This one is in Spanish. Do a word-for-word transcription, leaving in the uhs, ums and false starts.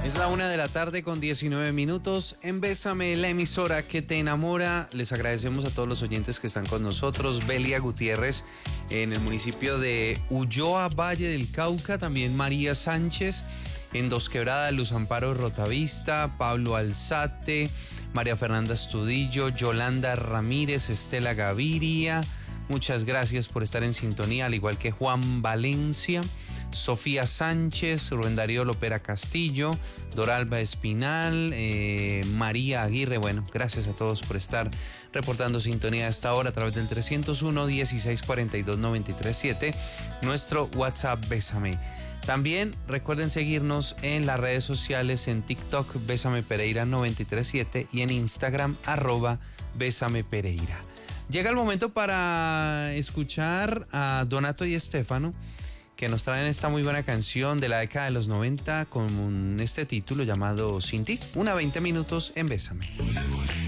Es la una de la tarde con diecinueve minutos. En Bésame, la emisora que te enamora. Les agradecemos a todos los oyentes que están con nosotros. Belia Gutiérrez en el municipio de Ulloa, Valle del Cauca. También María Sánchez en Dos Quebradas, Luz Amparo Rotavista, Pablo Alzate, María Fernanda Estudillo, Yolanda Ramírez, Estela Gaviria. Muchas gracias por estar en sintonía, al igual que Juan Valencia, Sofía Sánchez, Rubén Darío Lopera Castillo, Doralba Espinal, eh, María Aguirre. Bueno, gracias a todos por estar reportando sintonía a esta hora a través del trescientos uno, dieciséis cuarenta y dos, noventa y tres siete, nuestro WhatsApp Bésame. También recuerden seguirnos en las redes sociales, en TikTok Bésame Pereira noventa y tres siete y en Instagram arroba Bésame Pereira. Llega el momento para escuchar a Donato y Estefano, que nos traen esta muy buena canción de la década de los noventa con este título llamado Sin Ti. Una veinte minutos en Bésame.